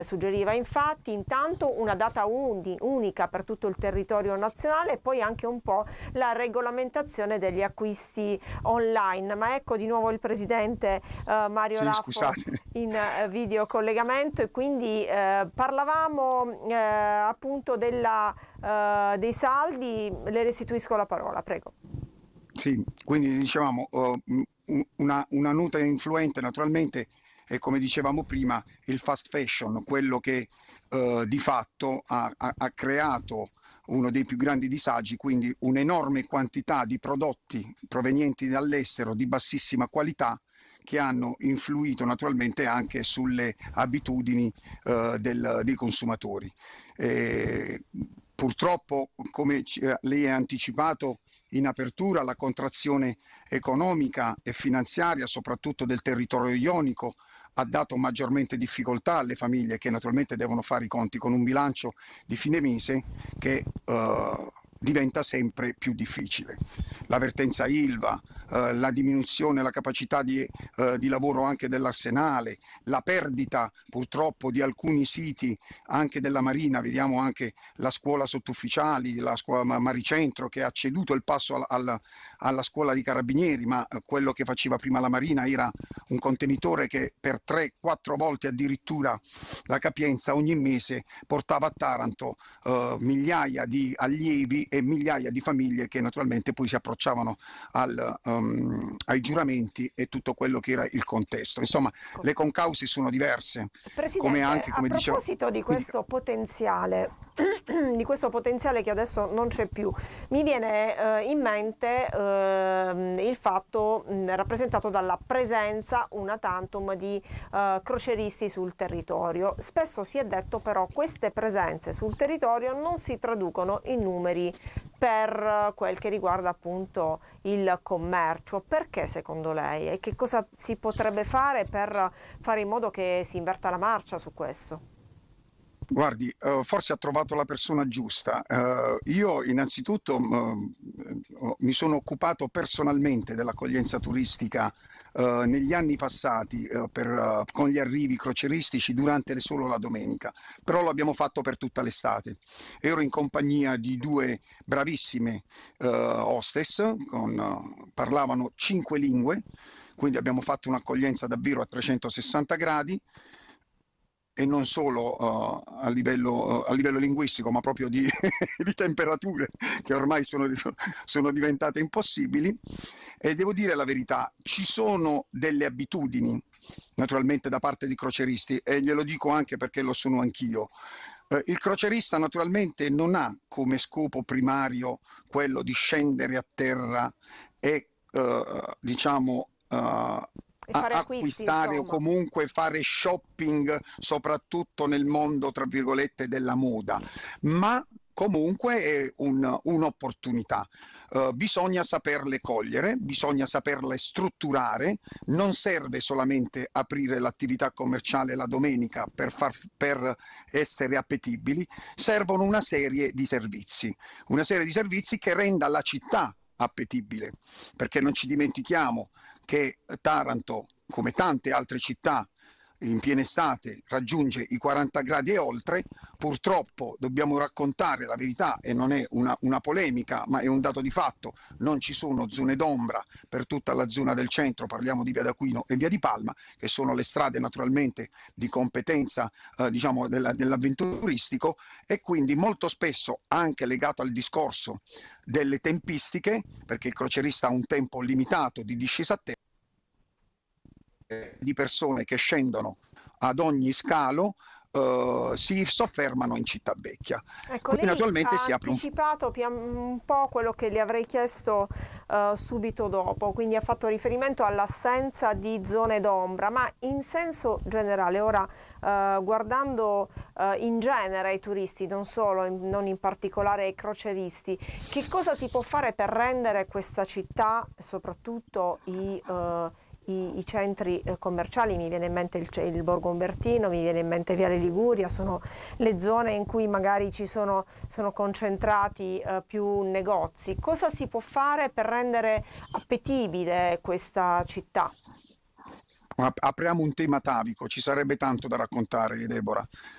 Suggeriva infatti intanto una data unica per tutto il territorio nazionale e poi anche un po' la regolamentazione degli acquisti online. Ma ecco di nuovo il presidente Mario Raffo in video collegamento, e quindi parlavamo appunto dei saldi. Le restituisco la parola, prego. Sì, quindi dicevamo una nota influente naturalmente è, come dicevamo prima, il fast fashion, quello che di fatto ha creato uno dei più grandi disagi, quindi un'enorme quantità di prodotti provenienti dall'estero di bassissima qualità che hanno influito naturalmente anche sulle abitudini dei consumatori. Eh, Purtroppo, come lei ha anticipato in apertura, la contrazione economica e finanziaria, soprattutto del territorio ionico, ha dato maggiormente difficoltà alle famiglie che naturalmente devono fare i conti con un bilancio di fine mese che diventa sempre più difficile. La vertenza ILVA, la diminuzione, la capacità di lavoro anche dell'arsenale, la perdita purtroppo di alcuni siti anche della Marina, vediamo anche la scuola sottufficiali, la scuola Maricentro che ha ceduto il passo alla scuola di carabinieri, ma quello che faceva prima la Marina era un contenitore che per 3-4 volte addirittura la capienza ogni mese portava a Taranto migliaia di allievi e migliaia di famiglie che naturalmente poi si approcciavano ai giuramenti e tutto quello che era il contesto. Insomma, le concause sono diverse. Presidente, come anche, a come dicevo, proposito di quindi, questo potenziale, di questo potenziale che adesso non c'è più, mi viene in mente il fatto rappresentato dalla presenza una tantum di croceristi sul territorio. Spesso si è detto però queste presenze sul territorio non si traducono in numeri per quel che riguarda appunto il commercio. Perché secondo lei? E che cosa si potrebbe fare per fare in modo che si inverta la marcia su questo? guardi, forse ha trovato la persona giusta. Io innanzitutto mi sono occupato personalmente dell'accoglienza turistica negli anni passati con gli arrivi croceristici durante solo la domenica, però lo abbiamo fatto per tutta l'estate. Ero in compagnia di due bravissime hostess, parlavano 5 lingue, quindi abbiamo fatto un'accoglienza davvero a 360 gradi e non solo a livello linguistico, ma proprio di, di temperature che ormai sono diventate impossibili. E devo dire la verità, ci sono delle abitudini, naturalmente da parte di croceristi, e glielo dico anche perché lo sono anch'io. Il crocerista naturalmente non ha come scopo primario quello di scendere a terra e diciamo E fare acquisti, acquistare o insomma. comunque fare shopping, soprattutto nel mondo, tra virgolette, della moda, ma comunque è un'opportunità. Bisogna saperle cogliere, bisogna saperle strutturare, non serve solamente aprire l'attività commerciale la domenica per essere appetibili, servono una serie di servizi che renda la città appetibile, perché non ci dimentichiamo che Taranto, come tante altre città, in piena estate raggiunge i 40 gradi e oltre. Purtroppo dobbiamo raccontare la verità e non è una polemica, ma è un dato di fatto: non ci sono zone d'ombra per tutta la zona del centro, parliamo di via d'Aquino e via di Palma, che sono le strade naturalmente di competenza diciamo dell'avventuristico, e quindi molto spesso anche legato al discorso delle tempistiche, perché il crocerista ha un tempo limitato di discesa a terra, di persone che scendono ad ogni scalo si soffermano in città vecchia. Ecco, Quindi lei naturalmente ha si apre anticipato un po' quello che le avrei chiesto subito dopo, quindi ha fatto riferimento all'assenza di zone d'ombra, ma in senso generale, ora guardando in genere ai turisti, non solo, non in particolare ai croceristi, che cosa si può fare per rendere questa città, soprattutto i centri commerciali? Mi viene in mente il Borgo Umbertino, mi viene in mente Viale Liguria, sono le zone in cui magari sono concentrati più negozi. Cosa si può fare per rendere appetibile questa città? Apriamo un tema atavico, ci sarebbe tanto da raccontare, Deborah.